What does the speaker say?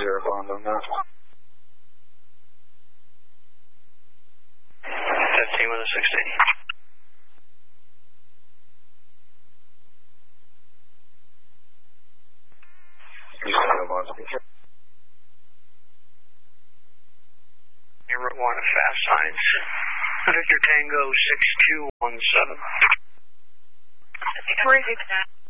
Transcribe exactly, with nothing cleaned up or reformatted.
zero bond on that. fifteen with a sixteen. You say no bond speaker. Route one at fast signs. Victor Tango six two one seven. Victoria,